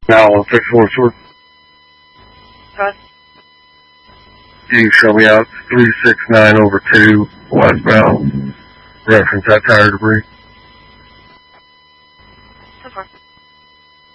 Now on 644. Trust. You can show me out 369 over 2 westbound. Reference that tire debris.